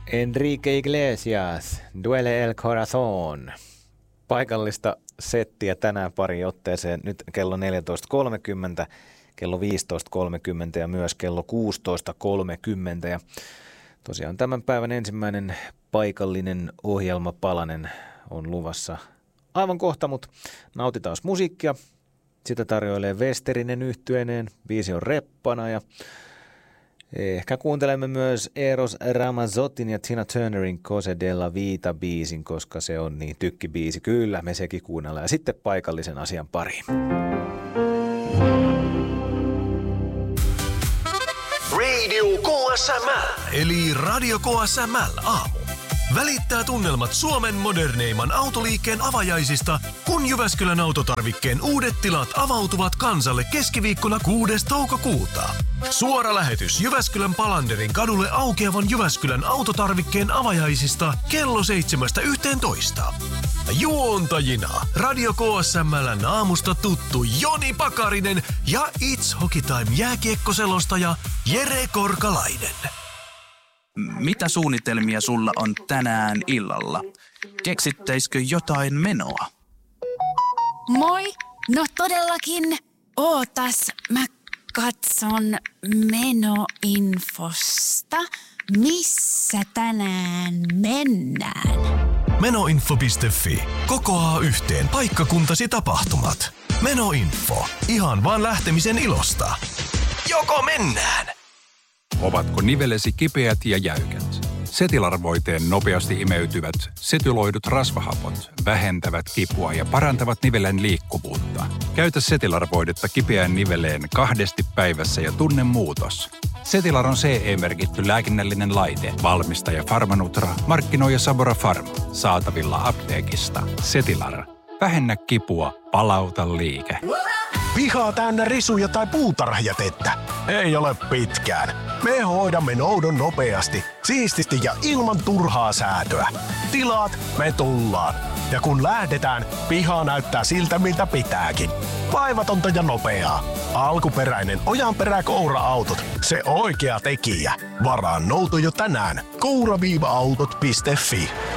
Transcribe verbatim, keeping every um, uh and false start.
Enrique Iglesias, Duele el Corazón. Paikallista settiä tänään pari otteeseen. Nyt kello neljätoista kolmekymmentä, kello viisitoista kolmekymmentä ja myös kello kuusitoista kolmekymmentä. Ja tosiaan tämän päivän ensimmäinen paikallinen ohjelmapalanen on luvassa aivan kohta, mutta nautitaan musiikkia. Sitä tarjoilee Westerinen yhtyeineen, biisi on reppana ja ehkä kuuntelemme myös Eros Ramazzotin ja Tina Turnerin Cose della Vita -biisin, koska se on niin tykkibiisi. Kyllä, me sekin kuunnellaan. Ja sitten paikallisen asian pariin. Radio K S M L, eli Radio K S M L aamu. Välittää tunnelmat Suomen moderneimman autoliikkeen avajaisista, kun Jyväskylän autotarvikkeen uudet tilat avautuvat kansalle keskiviikkona kuudes toukokuuta. Suora lähetys Jyväskylän Palanderin kadulle aukeavan Jyväskylän autotarvikkeen avajaisista kello seitsemästä yhteentoista. Juontajina Radio K S M L:n aamusta tuttu Joni Pakarinen ja It's Hockey Time -jääkiekkoselostaja Jere Korkalainen. Mitä suunnitelmia sulla on tänään illalla? Keksittäisikö jotain menoa? Moi! No todellakin. Ootas, mä katson menoinfosta. Missä tänään mennään? Menoinfo piste fi. Kokoaa yhteen paikkakuntasi tapahtumat. Menoinfo. Ihan vaan lähtemisen ilosta. Joko mennään? Ovatko nivelesi kipeät ja jäykät? Setilar-voiteen nopeasti imeytyvät setyloidut rasvahapot vähentävät kipua ja parantavat nivelen liikkuvuutta. Käytä Setilar-voidetta kipeään niveleen kahdesti päivässä ja tunne muutos. Setilar on C E-merkitty lääkinnällinen laite. Valmistaja Pharmanutra, markkinoija Sabora Pharma. Saatavilla apteekista. Setilar. Vähennä kipua, palauta liike. Pihaa täynnä risuja tai puutarhajätettä? Ei ole pitkään. Me hoidamme noudon nopeasti, siististi ja ilman turhaa säätöä. Tilaat, me tullaan. Ja kun lähdetään, piha näyttää siltä, miltä pitääkin. Vaivatonta ja nopeaa. Alkuperäinen Ojanperä Koura-autot. Se oikea tekijä. Varaa nouto jo tänään. koura autot piste fi.